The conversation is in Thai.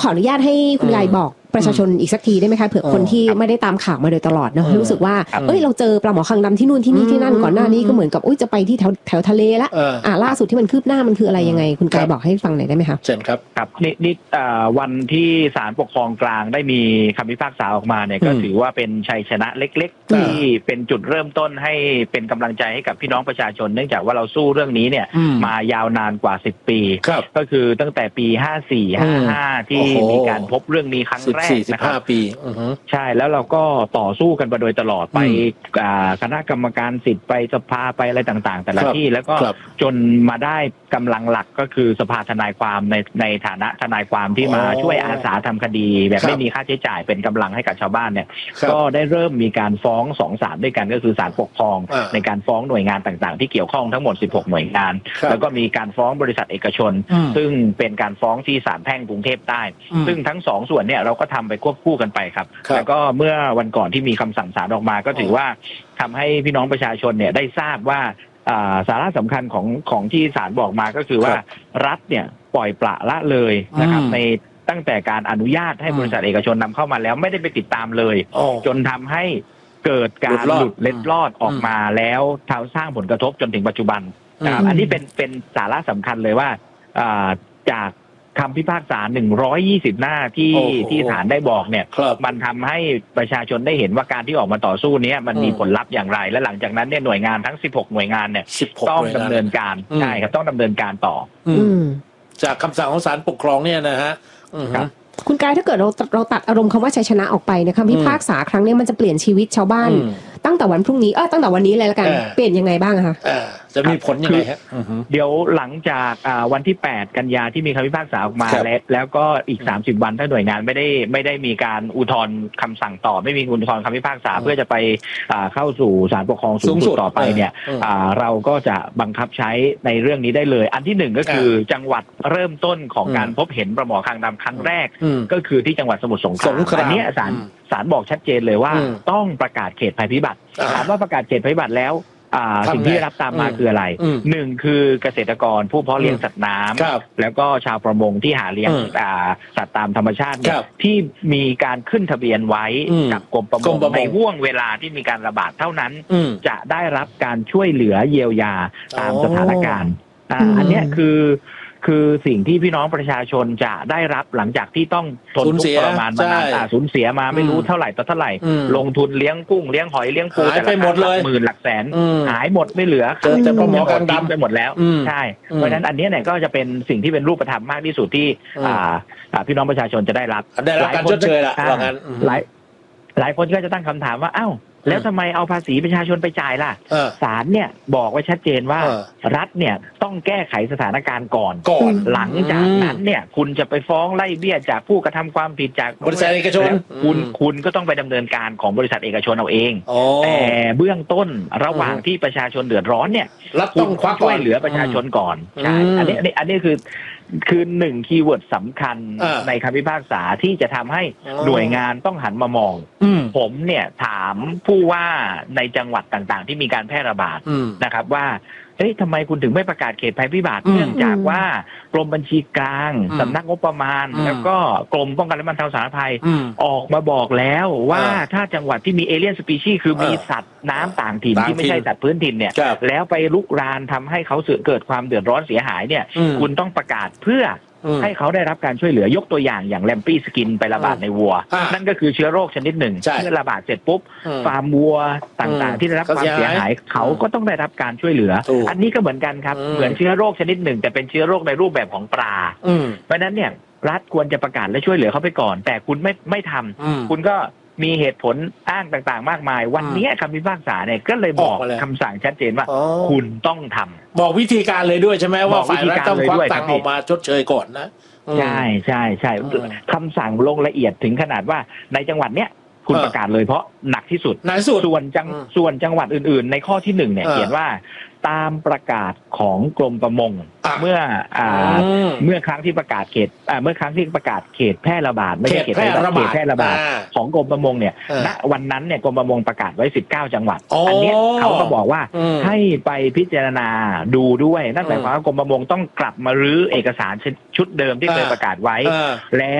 ขออนุญาตให้คุณกายบอกประชาชนอีกสักทีได้ไหมคะเผื่อคนที่ไม่ได้ตามข่าวมาโดยตลอดเนาะรู้สึกว่าเราเจอปลาหมอคางดำที่นู่นที่นี่ที่นั่นก่อนหน้านี้ก็เหมือนกับจะไปที่แถวทะเลละล่าสุดที่มันคืบหน้ามันคืออะไรยังไงคุณกายบอกให้ฟังหน่อยได้ไหมคะเชิญครับครับนี่วันที่ศาลปกครองกลางได้มีคำพิพากษาออกมาเนี่ยก็ถือว่าเป็นชัยชนะเล็กๆที่เป็นจุดเริ่มต้นให้เป็นกำลังใจให้กับพี่น้องประชาชนเนื่องจากว่าเราสู้เรื่องนี้เนี่ยมายาวนานกว่า10 ปีก็คือตั้งแต่ปี54 55ที่มีการพบเรื่องนี้ครั้งแรกนะครับปีใช่แล้วเราก็ต่อสู้กันมาโดยตลอดไปคณะกรรมการสิทธิ์ไปสภาไปอะไรต่างๆแต่ละที่แล้วก็จนมาได้กำลังหลักก็คือสภาทนายความในฐานะทนายความที่มาช่วยอาสาทำคดีแบบไม่มีค่าใช้จ่ายเป็นกำลังให้กับชาวบ้านเนี่ยก็ได้เริ่มมีการฟ้อง2 ศาลด้วยกันก็คือศาลปกครองในการฟ้องหน่วยงานต่างๆที่เกี่ยวข้องทั้งหมด16 หน่วยงานแล้วก็มีการฟ้องบริษัทเอกชนซึ่งเป็นการฟ้องที่ศาลแพ่งกรุงเทพใต้ซึ่งทั้ง2 ส่วนเนี่ยเราก็ทำไปควบคู่กันไปครับแล้วก็เมื่อวันก่อนที่มีคำสั่งศาลออกมาก็ถือว่าทำให้พี่น้องประชาชนเนี่ยได้ทราบว่าสาระสำคัญของที่ศาลบอกมาก็คือว่ารัฐเนี่ยปล่อยปละละเลยนะครับในตั้งแต่การอนุญาตให้บริษัทเอกชนนำเข้ามาแล้วไม่ได้ไปติดตามเลยจนทำให้เกิดการหลุดเล็ดลอดออกมาแล้วทำสร้างผลกระทบจนถึงปัจจุบันนะครับอันนี้เป็นสาระสำคัญเลยว่าจากคำพิพากษา120 หน้าที่ศาลได้บอกเนี่ยมันทำให้ประชาชนได้เห็นว่าการที่ออกมาต่อสู้นี้มันมีผลลัพธ์อย่างไรและหลังจากนั้นเนี่ยหน่วยงานทั้ง16 หน่วยงานเนี่ยต้องดำเนินการใช่ครับต้องดำเนินการต่อจากคำสั่งของศาลปกครองเนี่ยนะฮะคุณกายถ้าเกิดเราตัดอารมณ์คำว่าชัยชนะออกไปนะคำพิพากษาครั้งนี้มันจะเปลี่ยนชีวิตชาวบ้านตั้งแต่วันพรุ่งนี้ตั้งแต่วันนี้เลยละกันเปลี่ยนยังไงบ้างคะจะมีผลยังไงฮะเดี๋ยวหลังจากวันที่8 กันยาที่มีคำพิพากษาออกมาแล้วก็อีก30 วันถ้าหน่วยงานไม่ได้มีการอุทธรณ์คำสั่งต่อไม่มีอุทธรณ์คำพิพากษาเพื่อจะไปเข้าสู่ศาลปกครองสูงสุดต่อไปเนี่ยเราก็จะบังคับใช้ในเรื่องนี้ได้เลยอันที่1ก็คือจังหวัดเริ่มต้นของการพบเห็นปลาหมอคางดำครั้งแรกก็คือที่จังหวัดสมุทรสงครามอันนี้ศาลบอกชัดเจนเลยว่าต้องประกาศเขตภัยพิบัติถามว่าประกาศเขตภัยพิบัติแล้วสิ่งที่ได้รับตามมาคืออะไร1คือเกษตรกรผู้เพาะเลี้ยงสัตว์น้ำแล้วก็ชาวประมงที่หาเลี้ยงสัตว์ตามธรรมชาติที่มีการขึ้นทะเบียนไว้กับกรมประมงในห่วงเวลาที่มีการระบาดเท่านั้นจะได้รับการช่วยเหลือเยียวยาตามสถานการณ์อันนี้คือสิ่งที่พี่น้องประชาชนจะได้รับหลังจากที่ต้องทนทุกข์ทรมานมานานสูญเสียมาไม่รู้เท่าไหร่ต่อเท่าไหร่ลงทุนเลี้ยงกุ้งเลี้ยงหอยเลี้ยงปูแต่ไปหมดเลยหมื่นหลักแสนหายหมดไม่เหลือจะปลาหมอคางดำไปหมดแล้วใช่เพราะฉะนั้นอันนี้เนี่ยก็จะเป็นสิ่งที่เป็นรูปธรรมมากที่สุดที่พี่น้องประชาชนจะได้รับการชดเชยละว่างั้นหลายคนก็จะตั้งคำถามว่าอ้าวแล้วทำไมเอาภาษีประชาชนไปจ่ายล่ะศาลเนี่ยบอกไว้ชัดเจนว่ารัฐเนี่ยต้องแก้ไขสถานการณ์ก่อนหลังจากนั้นเนี่ยคุณจะไปฟ้องไล่เบี้ยจากผู้กระทำความผิดจากบริษัทเอกชนคุณก็ต้องไปดำเนินการของบริษัทเอกชนเอาเองแต่เบื้องต้นระหว่างที่ประชาชนเดือดร้อนเนี่ยรัฐต้องควักช่วยเหลือประชาชนก่อนใช่อันนี้คือ1คีย์เวิร์ดสำคัญในคำพิพากษาที่จะทำให้หน่วยงานต้องหันมามองผมเนี่ยถามผู้ว่าในจังหวัดต่างๆที่มีการแพร่ระบาดนะครับว่าทำไมคุณถึงไม่ประกาศเขตภัยพิบัติเนื่องจากว่ากรมบัญชีกลางสำนักงบประมาณแล้วก็กรมป้องกันและบรรเทาสาธารณภัยออกมาบอกแล้วว่าถ้าจังหวัดที่มีเอเลี่ยนสปีชีส์คือมีสัตว์น้ำต่างถิ่นที่ไม่ใช่สัตว์พื้นถิ่นเนี่ยแล้วไปลุกรานทำให้เขาเกิดความเดือดร้อนเสียหายเนี่ยคุณต้องประกาศเพื่อให้เขาได้รับการช่วยเหลือยกตัวอย่างแลมปี้สกินไประบาดในวัวนั่นก็คือเชื้อโรคชนิดหนึ่งเมื่อระบาดเสร็จปุ๊บฟาร์มวัวต่างๆที่ได้รับความเสียหายเขาก็ต้องได้รับการช่วยเหลืออันนี้ก็เหมือนกันครับเหมือนเชื้อโรคชนิดหนึ่งแต่เป็นเชื้อโรคในรูปแบบของปลาเพราะนั้นเนี่ยรัฐควรจะประกาศและช่วยเหลือเขาไปก่อนแต่คุณไม่ทำคุณก็มีเหตุผลอ้างต่างๆมากมายวันนี้คำพิพากษาเนี่ยก็เลยบอกคำสั่งชัดเจนว่าคุณต้องทำบอกวิธีการเลยด้วยใช่ไหมว่าฝ่ายรัฐต้องควักตังค์ออกมาชดเชยก่อนนะใช่คำสั่งลงละเอียดถึงขนาดว่าในจังหวัดเนี้ยคุณประกาศเลยเพราะหนักที่สุดส่วนจังหวัดอื่นๆในข้อที่1เนี่ยเขียนว่าตามประกาศของกรมประมงเมื่อครั้งที่ประกาศเขตเมื่อครั้งที่ประกาศเขตแพร่ระบาดไม่ใช่เขตแพร่ระบาดของกรมประมงเนี่ยณวันนั้นเนี่ยกรมประมงประกาศไว้19 จังหวัดอันนี้เขาก็บอกว่าให้ไปพิจารณาดูด้วยนั่นหมายความว่ากรมประมงต้องกลับมารื้อเอกสารชุดเดิมที่เคยประกาศไว้แล้ว